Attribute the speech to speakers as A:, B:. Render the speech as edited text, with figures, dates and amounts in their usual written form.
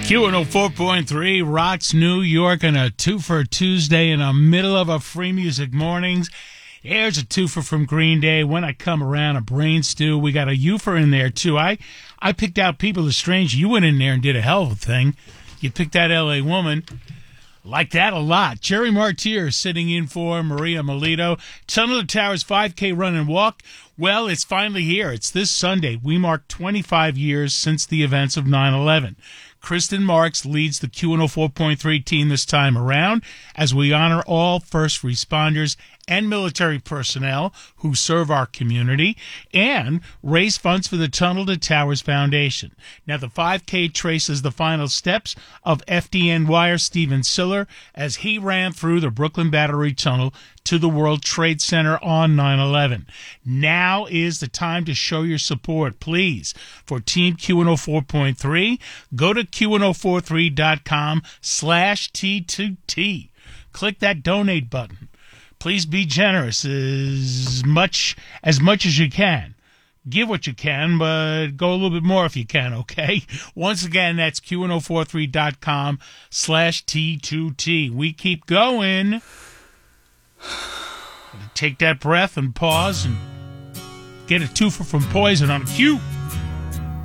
A: Q104.3 rocks New York on a twofer Tuesday in the middle of a free music mornings. Here's a twofer from Green Day. When I Come Around, a brain stew. We got a youfer in there, too. I picked out People Are Strange. You went in there and did a hell of a thing. You picked that L.A. Woman. Like that a lot. Jerry Martyr sitting in for Maria Melito. Tunnel to Towers 5K run and walk. Well, it's finally here. It's this Sunday. We mark 25 years since the events of 9/11. Kristen Marks leads the Q104.3 team this time around as we honor all first responders and military personnel who serve our community and raise funds for the Tunnel to Towers Foundation. Now, the 5K traces the final steps of FDNYer Steven Siller as he ran through the Brooklyn Battery Tunnel to the World Trade Center on 9/11. Now is the time to show your support, please. For Team Q104.3, go to Q104.3.com/T2T. Click that donate button. Please be generous as much as you can. Give what you can, but go a little bit more if you can, okay? Once again, that's Q104.3.com/T2T. We keep going. Take that breath and pause and get a twofer from Poison on a Q.